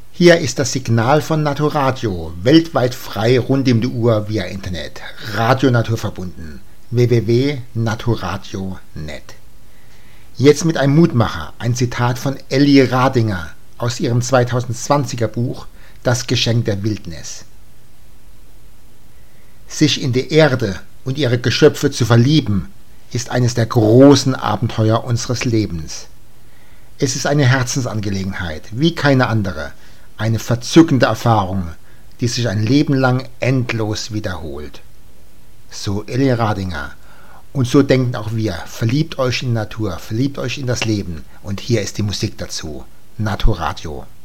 Hier ist das Signal von Naturradio, weltweit frei rund um die Uhr via Internet. Radio Natur verbunden. www.naturradio.net. Jetzt mit einem Mutmacher, ein Zitat von Elli Radinger aus ihrem 2020er Buch Das Geschenk der Wildnis. Sich in die Erde und ihre Geschöpfe zu verlieben, ist eines der großen Abenteuer unseres Lebens. Es ist eine Herzensangelegenheit, wie keine andere, eine verzückende Erfahrung, die sich ein Leben lang endlos wiederholt. So Elli Radinger. Und so denken auch wir. Verliebt euch in die Natur, verliebt euch in das Leben. Und hier ist die Musik dazu. Naturradio.